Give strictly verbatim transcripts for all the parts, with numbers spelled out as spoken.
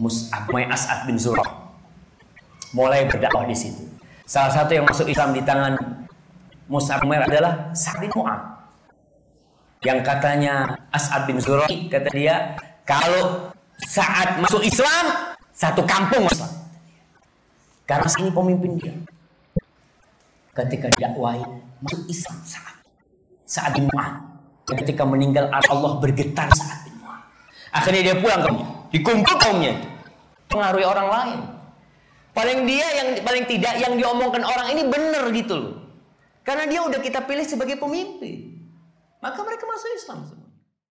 Mus'ab bin As'ad bin Zurarah. Mulai berdakwah di situ. Salah satu yang masuk Islam di tangan Mus'ab adalah Sa'ad bin Mu'adz. Yang katanya As'ad bin Zurarah, kata dia, kalau Sa'ad masuk Islam, satu kampung Islam. Karena ini pemimpin dia. Ketika dakwah masuk Islam Sa'ad. Sa'ad bin Mu'adz. Ketika meninggal Allah bergetar Sa'ad bin Mu'adz. Akhirnya dia pulang ke kaumnya, dikumpul kaumnya, pengaruhi orang lain. Paling dia yang paling tidak yang diomongkan orang ini benar gitu loh. Karena dia udah kita pilih sebagai pemimpin. Maka mereka masuk Islam semua.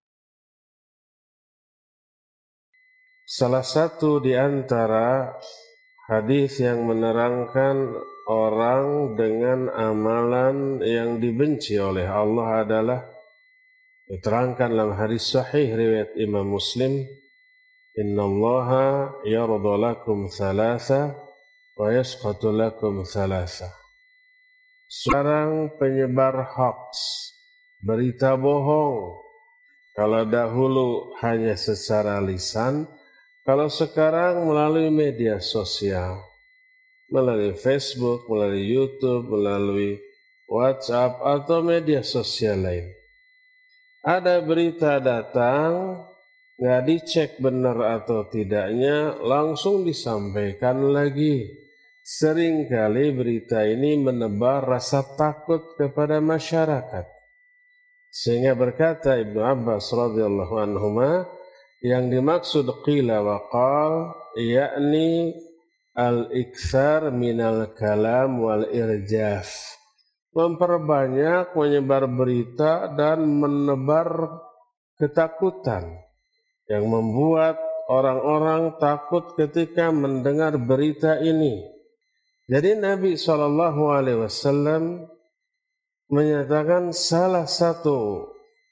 Salah satu di antara hadis yang menerangkan orang dengan amalan yang dibenci oleh Allah adalah diterangkan dalam hadis sahih riwayat Imam Muslim, innallaha yarda lakum thalatha wa yasqatu lakum thalatha. Sekarang penyebar hoax, berita bohong, kalau dahulu hanya secara lisan, kalau sekarang melalui media sosial, melalui Facebook, melalui YouTube, melalui WhatsApp atau media sosial lain. Ada berita datang, nggak dicek benar atau tidaknya, langsung disampaikan lagi. Seringkali berita ini menebar rasa takut kepada masyarakat. Sehingga berkata Ibnu Abbas radhiyallahu anhuma, yang dimaksud qila wa qal, yakni al-iktsar minal kalam wal irjaf. Memperbanyak menyebar berita dan menebar ketakutan yang membuat orang-orang takut ketika mendengar berita ini. Jadi Nabi shallallahu alaihi wasallam menyatakan salah satu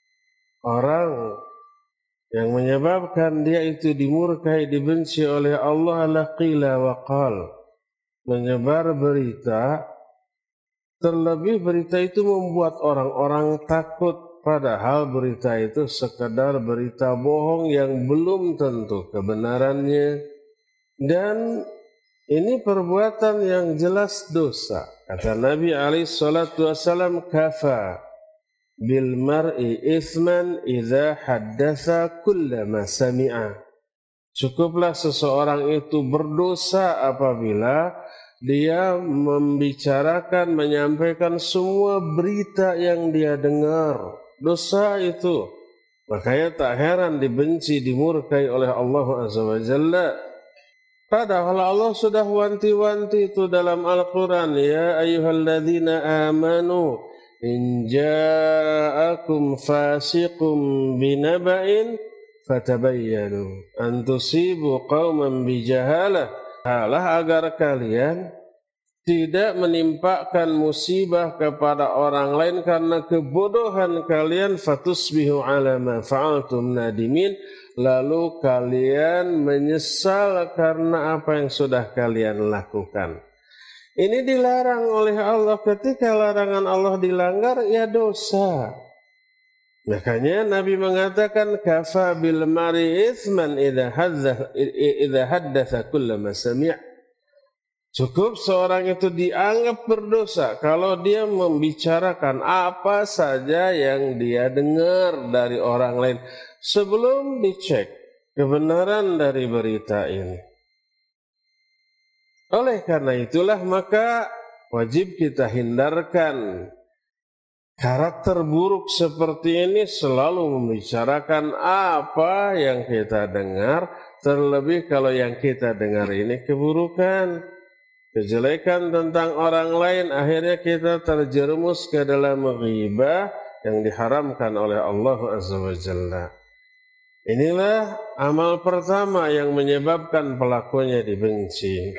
orang yang menyebabkan dia itu dimurkai, dibenci oleh Allah adalah qila wa qal, menyebar berita. Terlebih berita itu membuat orang-orang takut, padahal berita itu sekedar berita bohong yang belum tentu kebenarannya. Dan ini perbuatan yang jelas dosa. Kata Nabi alaihi salatu wassalam, kafa bil mar'i ithman idza haddatsa kullama sami'a. Cukuplah seseorang itu berdosa apabila dia membicarakan, menyampaikan semua berita yang dia dengar. Dosa itu. Makanya tak heran dibenci, dimurkai oleh Allah Azza wa Jalla. Padahal Allah sudah wanti-wanti itu dalam Al-Quran. Ya ayyuhalladzina amanu in ja'akum fasiqum binaba'in fatabayyanu an tusibu qauman bijahalah. Halah agar kalian tidak menimpakan musibah kepada orang lain karena kebodohan kalian, fatusbihu ala ma fa'altum nadimin, lalu kalian menyesal karena apa yang sudah kalian lakukan. Ini dilarang oleh Allah. Ketika larangan Allah dilanggar, ya dosa. Makanya Nabi mengatakan kafa bil mari itsman idza haddatha idza haddatsa kullama sami'. Cukup seorang itu dianggap berdosa kalau dia membicarakan apa saja yang dia dengar dari orang lain sebelum dicek kebenaran dari berita ini. Oleh karena itulah maka wajib kita hindarkan karakter buruk seperti ini, selalu membicarakan apa yang kita dengar, terlebih kalau yang kita dengar ini keburukan, kejelekan tentang orang lain, akhirnya kita terjerumus ke dalam ghibah yang diharamkan oleh Allah Azza wa Jalla. Inilah amal pertama yang menyebabkan pelakunya dibenci.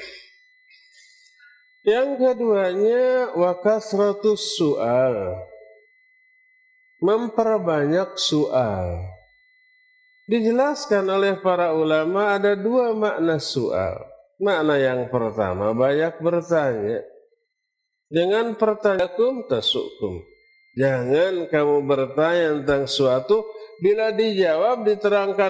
Yang keduanya wa kasratus su'al, memperbanyak soal. Dijelaskan oleh para ulama ada dua makna soal. Makna yang pertama, banyak bertanya. Dengan pertanyaankum tasukum. Jangan kamu bertanya tentang suatu, bila dijawab diterangkan